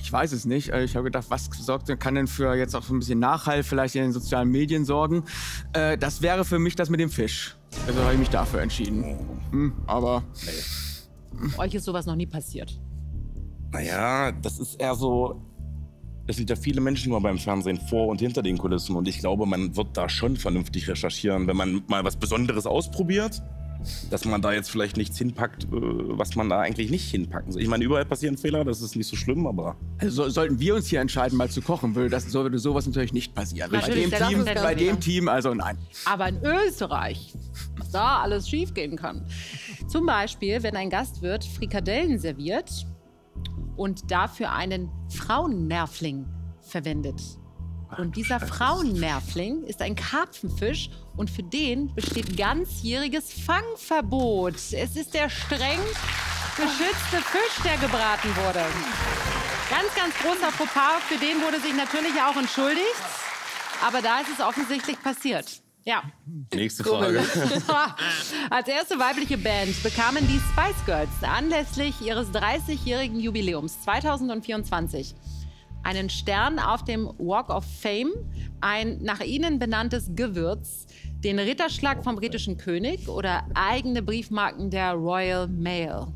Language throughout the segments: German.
Ich weiß es nicht. Ich habe gedacht, was kann denn für jetzt auch so ein bisschen Nachhall vielleicht in den sozialen Medien sorgen? Das wäre für mich das mit dem Fisch. Also habe ich mich dafür entschieden. Aber Euch ist sowas noch nie passiert. Naja, das ist eher so. Es sind ja viele Menschen nur beim Fernsehen vor und hinter den Kulissen. Und ich glaube, man wird da schon vernünftig recherchieren, wenn man mal was Besonderes ausprobiert. Dass man da jetzt vielleicht nichts hinpackt, was man da eigentlich nicht hinpacken soll. Ich meine, überall passieren Fehler, das ist nicht so schlimm, aber... Also sollten wir uns hier entscheiden, mal zu kochen, würde sowas natürlich nicht passieren. Natürlich, Bei dem Team, also nein. Aber in Österreich, was da alles schiefgehen kann. Zum Beispiel, wenn ein Gastwirt Frikadellen serviert und dafür einen Frauennervling verwendet. Und dieser Frauennervling ist ein Karpfenfisch und für den besteht ganzjähriges Fangverbot. Es ist der streng geschützte Fisch, der gebraten wurde. Ganz, ganz großer Fauxpas. Für den wurde sich natürlich auch entschuldigt. Aber da ist es offensichtlich passiert. Ja. Nächste Frage. Als erste weibliche Band bekamen die Spice Girls anlässlich ihres 30-jährigen Jubiläums 2024 einen Stern auf dem Walk of Fame, ein nach ihnen benanntes Gewürz, den Ritterschlag vom britischen König oder eigene Briefmarken der Royal Mail.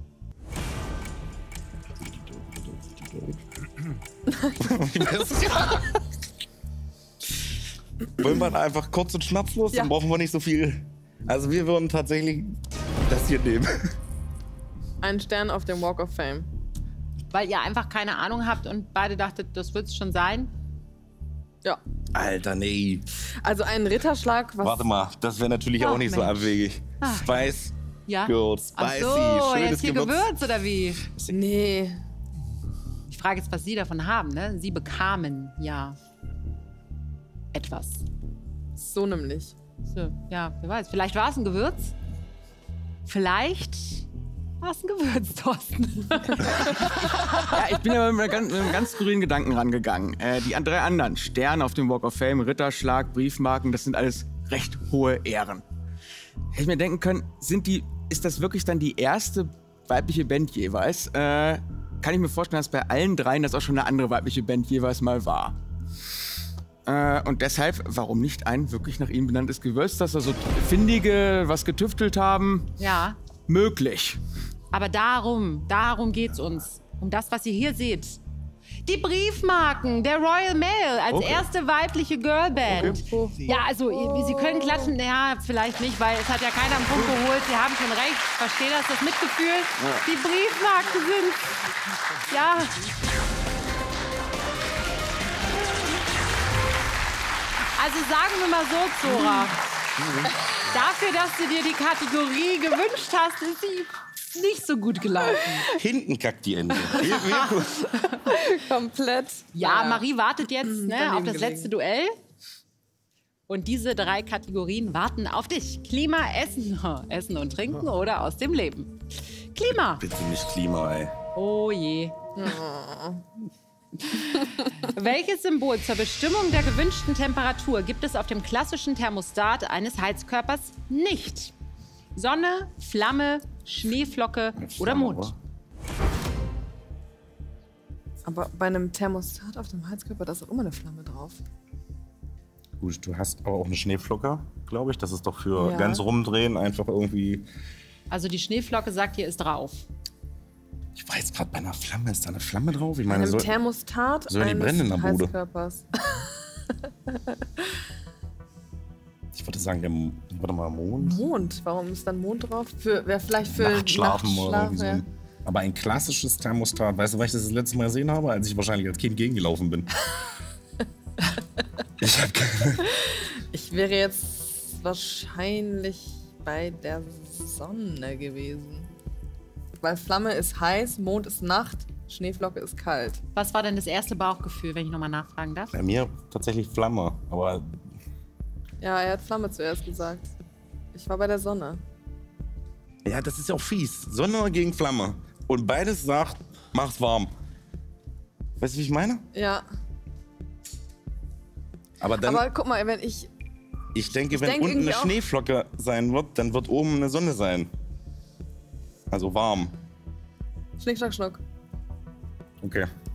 Wollen wir einfach kurz und schnapplos, dann brauchen wir nicht so viel. Also wir würden tatsächlich das hier nehmen. Einen Stern auf dem Walk of Fame. Weil ihr einfach keine Ahnung habt und beide dachtet, das wird es schon sein? Ja. Alter, nee. Also einen Ritterschlag, was... Warte mal, das wäre natürlich auch nicht so abwegig. Spice Girls, Ach spicy, so, schönes jetzt hier Gewürz oder wie? Nee. Ich frage jetzt, was Sie davon haben, ne? Sie bekamen ja etwas. So nämlich. So, ja, wer weiß. Vielleicht war es ein Gewürz. Vielleicht war es ein Gewürz, Thorsten. Ja, ich bin ja mit einem ganz skurrilen Gedanken rangegangen. Die drei anderen, Stern auf dem Walk of Fame, Ritterschlag, Briefmarken, das sind alles recht hohe Ehren. Hätte ich mir denken können, ist das wirklich dann die erste weibliche Band jeweils? Kann ich mir vorstellen, dass bei allen dreien das auch schon eine andere weibliche Band jeweils mal war. Und deshalb, warum nicht ein wirklich nach ihnen benanntes Gewürz, dass da so Findige was getüftelt haben? Ja. Möglich. Aber darum geht's uns. Um das, was ihr hier seht. Die Briefmarken der Royal Mail als erste weibliche Girlband. Okay. Ja, also Sie können klatschen, ja, vielleicht nicht, weil es hat ja keiner einen Punkt geholt. Sie haben schon recht, ich verstehe das Mitgefühl. Ja. Die Briefmarken sind, ja... Also sagen wir mal so, Zora, dafür, dass du dir die Kategorie gewünscht hast, ist sie nicht so gut gelaufen. Hinten kackt die Ente. Komplett. Ja, Marie wartet jetzt auf das letzte Duell. Und diese 3 Kategorien warten auf dich. Klima, Essen, Essen und Trinken oder aus dem Leben. Klima. Bitte nicht Klima, ey. Oh je. Welches Symbol zur Bestimmung der gewünschten Temperatur gibt es auf dem klassischen Thermostat eines Heizkörpers nicht? Sonne, Flamme, Schneeflocke oder Mond? Aber bei einem Thermostat auf dem Heizkörper, da ist auch immer eine Flamme drauf. Gut, du hast aber auch eine Schneeflocke, glaube ich. Das ist doch für ganz rumdrehen einfach irgendwie... Also die Schneeflocke sagt, hier ist drauf. Ich weiß gerade, bei einer Flamme ist da eine Flamme drauf. Ich Bei meine, einem Thermostat soll die brennen in der Bude? Heizkörpers. Ich würde sagen, warte mal, Mond. Mond? Warum ist dann Mond drauf? Vielleicht für Nachtschlafen oder irgendwie so. ja. Aber ein klassisches Thermostat. Weißt du, weil ich das letzte Mal gesehen habe? Als ich wahrscheinlich als Kind gegengelaufen bin. Ich wäre jetzt wahrscheinlich bei der Sonne gewesen. Weil Flamme ist heiß, Mond ist Nacht, Schneeflocke ist kalt. Was war denn das erste Bauchgefühl, wenn ich nochmal nachfragen darf? Bei mir tatsächlich Flamme, aber... Ja, er hat Flamme zuerst gesagt. Ich war bei der Sonne. Ja, das ist ja auch fies. Sonne gegen Flamme. Und beides sagt, mach's warm. Weißt du, wie ich meine? Ja. Aber guck mal, wenn ich... Ich denke, wenn unten eine Schneeflocke sein wird, dann wird oben eine Sonne sein. Also warm. Schnick, schnack, schnuck. Okay.